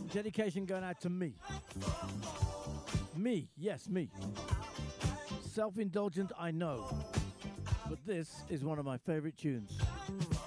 Dedication going out to me. Me, yes, me. Self-indulgent, I know. But this is one of my favorite tunes.